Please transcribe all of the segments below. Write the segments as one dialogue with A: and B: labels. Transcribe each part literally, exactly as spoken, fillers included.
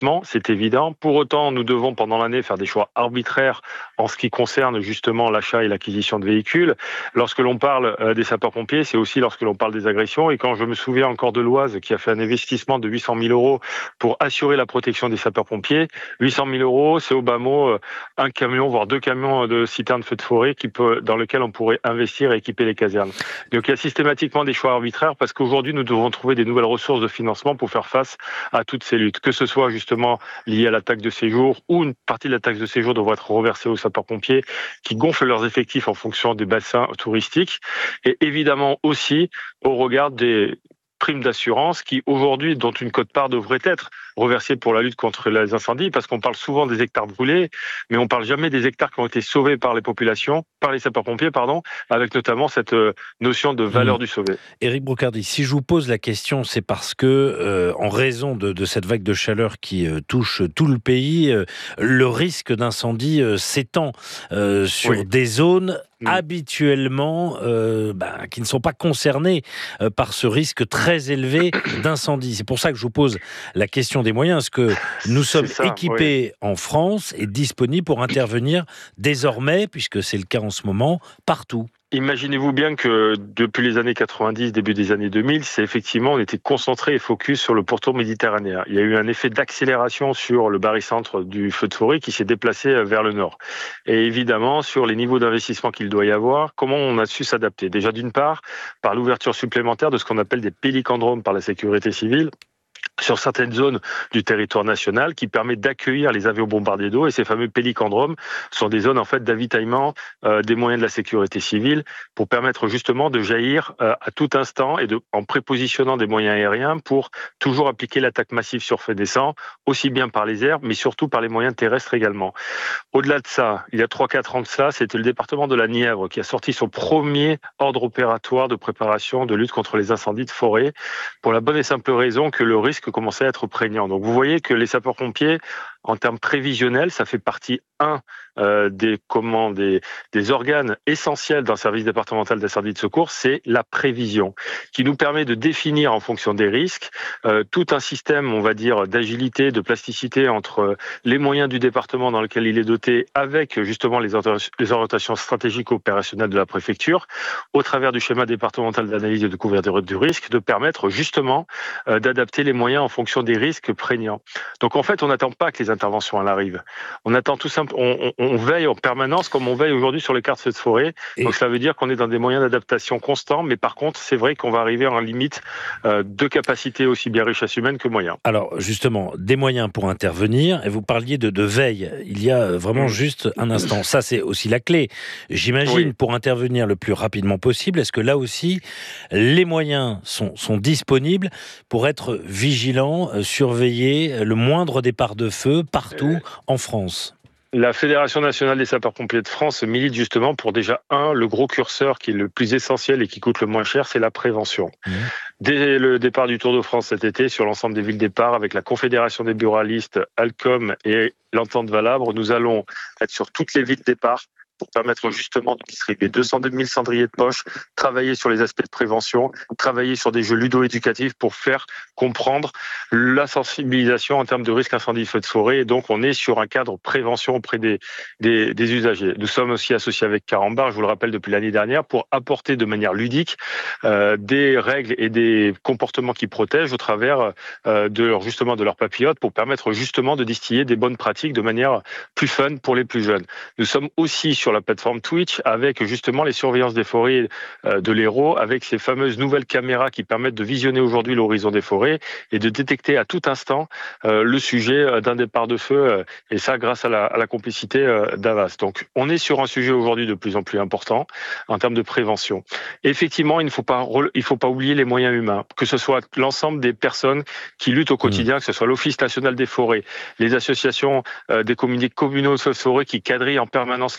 A: c'est évident. Pour autant, nous devons pendant l'année faire des choix arbitraires en ce qui concerne justement l'achat et l'acquisition de véhicules. Lorsque l'on parle euh, des sapeurs-pompiers, c'est aussi lorsque l'on parle des agressions. Et quand je me souviens encore de l'Oise qui a fait un investissement de huit cent mille euros pour assurer la protection des sapeurs-pompiers, huit cent mille euros, c'est au bas mot euh, un camion, voire deux camions de citernes feu de forêt qui peut, dans lequel on pourrait investir et équiper les casernes. Donc il y a systématiquement des choix arbitraires parce qu'aujourd'hui, nous devons trouver des nouvelles ressources de financement pour faire face à toutes ces luttes, que ce soit justement liées à la taxe de séjour ou une partie de la taxe de séjour devrait être reversée aux sapeurs-pompiers qui gonflent leurs effectifs en fonction des bassins touristiques et évidemment aussi au regard des primes d'assurance qui aujourd'hui, dont une quote-part devrait être reversée pour la lutte contre les incendies, parce qu'on parle souvent des hectares brûlés, mais on parle jamais des hectares qui ont été sauvés par les populations, par les sapeurs-pompiers, pardon, avec notamment cette notion de valeur
B: Mmh.
A: du sauvé.
B: Éric Brocardi, si je vous pose la question, c'est parce que, euh, en raison de, de cette vague de chaleur qui euh, touche tout le pays, euh, le risque d'incendie euh, s'étend euh, sur
A: Oui.
B: des zones
A: Mmh.
B: habituellement euh, ben, qui ne sont pas concernées euh, par ce risque très élevé d'incendie. C'est pour ça que je vous pose la question des moyens. Est-ce que nous sommes
A: C'est ça,
B: équipés en France et disponibles pour intervenir désormais, puisque c'est le cas en ce moment, partout?
A: Imaginez-vous bien que depuis les années quatre-vingt-dix, début des années deux mille, c'est effectivement, on était concentré et focus sur le pourtour méditerranéen. Il y a eu un effet d'accélération sur le barycentre du feu de forêt qui s'est déplacé vers le nord. Et évidemment, sur les niveaux d'investissement qu'il doit y avoir, comment on a su s'adapter? Déjà, d'une part, par l'ouverture supplémentaire de ce qu'on appelle des pélicandromes par la sécurité civile, sur certaines zones du territoire national qui permet d'accueillir les avions bombardiers d'eau. Et ces fameux pélicandromes sont des zones en fait d'avitaillement euh, des moyens de la sécurité civile pour permettre justement de jaillir euh, à tout instant et de, en prépositionnant des moyens aériens pour toujours appliquer l'attaque massive sur feu naissant, aussi bien par les airs, mais surtout par les moyens terrestres également. Au-delà de ça, il y a trois quatre ans de ça, c'était le département de la Nièvre qui a sorti son premier ordre opératoire de préparation de lutte contre les incendies de forêt pour la bonne et simple raison que le risque commençait à être prégnant. Donc vous voyez que les sapeurs-pompiers, en termes prévisionnels, ça fait partie, un, euh, des, comment, des, des organes essentiels d'un service départemental d'incendie de secours, c'est la prévision, qui nous permet de définir en fonction des risques euh, tout un système, on va dire, d'agilité, de plasticité entre les moyens du département dans lequel il est doté avec justement les, les orientations stratégiques opérationnelles de la préfecture, au travers du schéma départemental d'analyse et de couverture du risque, de permettre justement euh, d'adapter les moyens en fonction des risques prégnants. Donc en fait, on n'attend pas que les interventions elles arrivent. On attend tout simple, on, on, on veille en permanence comme on veille aujourd'hui sur les cartes de forêt. Et donc ça veut dire qu'on est dans des moyens d'adaptation constants, mais par contre, c'est vrai qu'on va arriver à une limite euh, de capacité aussi bien richesse humaine que moyens.
B: Alors justement, des moyens pour intervenir, et vous parliez de, de veille, il y a vraiment mmh. juste un instant. Ça, c'est aussi la clé, j'imagine, oui. pour intervenir le plus rapidement possible. Est-ce que là aussi, les moyens sont, sont disponibles pour être vigilants, euh, surveiller le moindre départ de feu partout euh... en France ?
A: La Fédération nationale des sapeurs-pompiers de France milite justement pour déjà, un, le gros curseur qui est le plus essentiel et qui coûte le moins cher, c'est la prévention. Mmh. Dès le départ du Tour de France cet été, sur l'ensemble des villes départ, avec la Confédération des buralistes, Alcom et l'Entente Valabre, nous allons être sur toutes les villes départ pour permettre justement de distribuer deux cent deux mille cendriers de poche, travailler sur les aspects de prévention, travailler sur des jeux ludo-éducatifs pour faire comprendre la sensibilisation en termes de risque incendie feu de forêt. Et donc, on est sur un cadre prévention auprès des, des, des usagers. Nous sommes aussi associés avec Carambar, je vous le rappelle, depuis l'année dernière, pour apporter de manière ludique euh, des règles et des comportements qui protègent au travers euh, de leur, justement de leur papillote pour permettre justement de distiller des bonnes pratiques de manière plus fun pour les plus jeunes. Nous sommes aussi sur la plateforme Twitch avec justement les surveillances des forêts euh, de l'Hérault, avec ces fameuses nouvelles caméras qui permettent de visionner aujourd'hui l'horizon des forêts et de détecter à tout instant euh, le sujet euh, d'un départ de feu euh, et ça grâce à la, à la complicité euh, d'Avas. Donc on est sur un sujet aujourd'hui de plus en plus important en termes de prévention. Et effectivement, il ne faut pas il faut pas oublier les moyens humains, que ce soit l'ensemble des personnes qui luttent au quotidien, mmh. que ce soit l'Office national des forêts, les associations euh, des communautés communaux de forêt qui quadrillent en permanence les secteurs,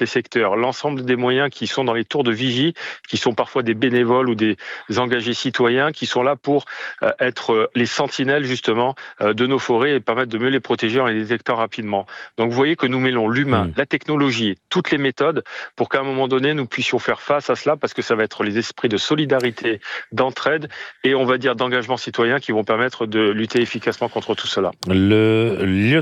A: rangers, l'ensemble des moyens qui sont dans les tours de vigie, qui sont parfois des bénévoles ou des engagés citoyens, qui sont là pour euh, être les sentinelles justement euh, de nos forêts et permettre de mieux les protéger en les détectant rapidement. Donc vous voyez que nous mêlons l'humain, mmh. la technologie, toutes les méthodes pour qu'à un moment donné nous puissions faire face à cela, parce que ça va être les esprits de solidarité, d'entraide et on va dire d'engagement citoyen qui vont permettre de lutter efficacement contre tout cela.
B: Le lieu